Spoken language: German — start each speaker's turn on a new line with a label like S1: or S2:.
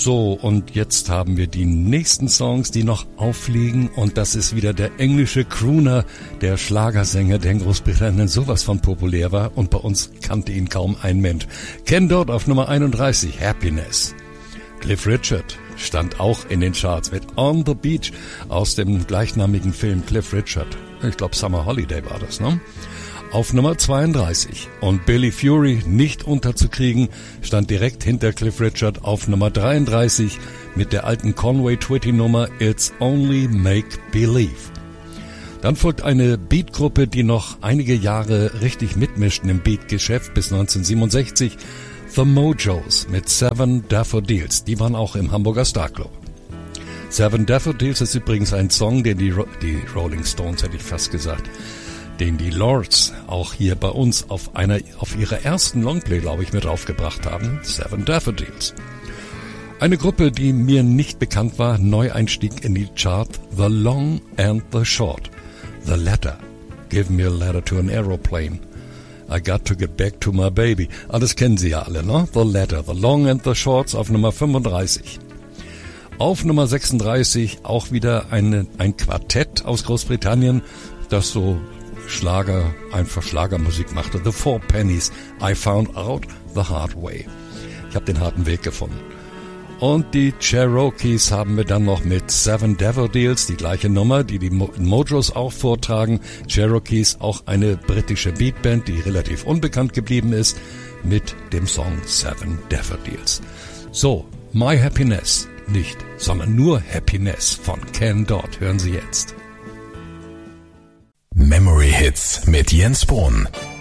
S1: So, und jetzt haben wir die nächsten Songs, die noch aufliegen. Und das ist wieder der englische Crooner, der Schlagersänger, der in Großbritannien sowas von populär war. Und bei uns kannte ihn kaum ein Mensch. Ken Dodd auf Nummer 31, Happiness. Cliff Richard stand auch in den Charts mit On the Beach aus dem gleichnamigen Film Cliff Richard. Ich glaube, Summer Holiday war das, ne? Auf Nummer 32. Und Billy Fury, nicht unterzukriegen, stand direkt hinter Cliff Richard auf Nummer 33 mit der alten Conway-Twitty-Nummer It's Only Make Believe. Dann folgt eine Beatgruppe, die noch einige Jahre richtig mitmischten im Beatgeschäft bis 1967. The Mojos mit Seven Daffodils. Die waren auch im Hamburger Star Club. Seven Daffodils ist übrigens ein Song, den die Rolling Stones, hätte ich fast gesagt, den die Lords auch hier bei uns auf ihrer ersten Longplay, glaube ich, mit draufgebracht haben. Seven Daffodils. Eine Gruppe, die mir nicht bekannt war, Neueinstieg in die Chart, The Long and the Short. The Letter. Give me a letter to an aeroplane. I got to get back to my baby. Das kennen Sie ja alle, ne? The Letter, The Long and the Shorts auf Nummer 35. Auf Nummer 36 auch wieder ein Quartett aus Großbritannien, das so einfach Schlagermusik machte. The Four Pennies, I Found Out the Hard Way. Ich habe den harten Weg gefunden. Und die Cherokees haben wir dann noch mit Seven Daffodils, die gleiche Nummer, die Mojos auch vortragen. Cherokees, auch eine britische Beatband, die relativ unbekannt geblieben ist, mit dem Song Seven Daffodils. So, My Happiness, nicht, sondern nur Happiness von Ken Dodd. Hören Sie jetzt.
S2: Memory Hits mit Jens Bohn.